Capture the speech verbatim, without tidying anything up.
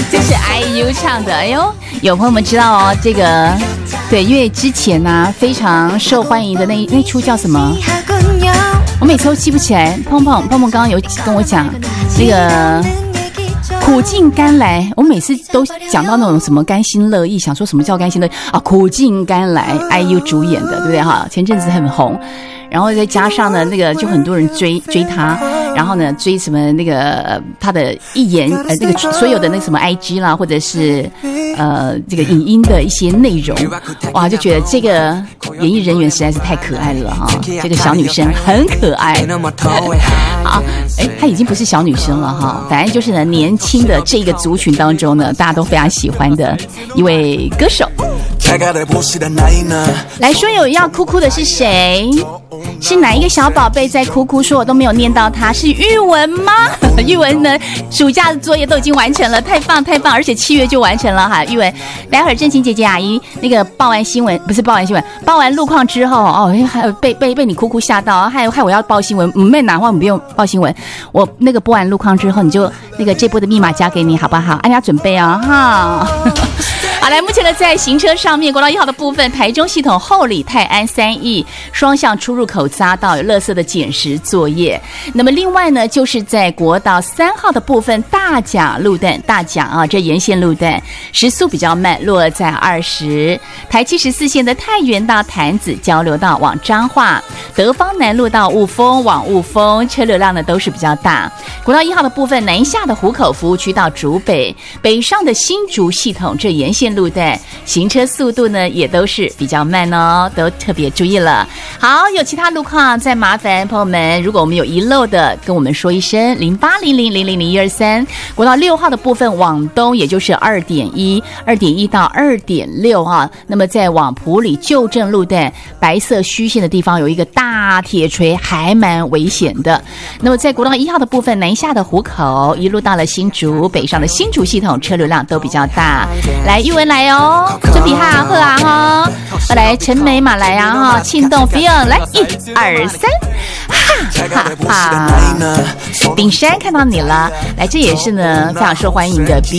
这是 I U 唱的。哎呦，有朋友们知道哦，这个对，因为之前呢、啊、非常受欢迎的那那出叫什么？我每次都记不起来。碰碰碰碰刚刚有跟我讲那个苦尽甘来，我每次都讲到那种什么甘心乐意，想说什么叫甘心乐意啊？苦尽甘来 ，I U 主演的，对不对哈？前阵子很红。然后再加上呢，那个就很多人追追他，然后呢追什么那个他的一言呃那个所有的那什么 I G 啦，或者是呃这个影音的一些内容，哇，就觉得这个演艺人员实在是太可爱了哈，这个小女生很可爱。好，哎，她已经不是小女生了哈，反正就是呢年轻的这个族群当中呢，大家都非常喜欢的一位歌手。来说有要哭哭的是谁？是哪一个小宝贝在哭哭说我都没有念到他？是玉文吗？玉文呢暑假的作业都已经完成了，太棒太棒，而且七月就完成了哈。玉文待会儿正晴姐姐阿姨那个报完新闻，不是报完新闻，报完路况之后哦，还有被被被你哭哭吓到，害害我要报新闻，没哪话你不用报新闻，我那个播完路况之后，你就那个这波的密码交给你好不好？大家准备啊哈。好，来，目前呢，在行车上面，国道一号的部分，台中系统后里泰安三义双向出入口匝道有垃圾的捡拾作业。那么另外呢，就是在国道三号的部分，大甲路段，大甲啊，这沿线路段时速比较慢，落在二十。台七十四线的太原到潭子交流道往彰化，德芳南路到雾峰往雾峰，车流量呢都是比较大。国道一号的部分，南下的湖口服务区到竹北，北上的新竹系统这沿线路段行车速度呢也都是比较慢哦，都特别注意了。好，有其他路况再麻烦朋友们，如果我们有遗漏的跟我们说一声，零八零零零零零一二三。国道六号的部分往东也就是二点一二点一到二点六啊，那么在往埔里旧正路段白色虚线的地方有一个大铁锤，还蛮危险的。那么在国道一号的部分，南下的湖口一路到了新竹，北上的新竹系统车流量都比较大。来，玉文来哦，这比哈赫啊哈，来陈美马来啊哈，庆动 feel 来一二三，哈哈哈！炳山看到你了，来，这也是呢非常受欢迎的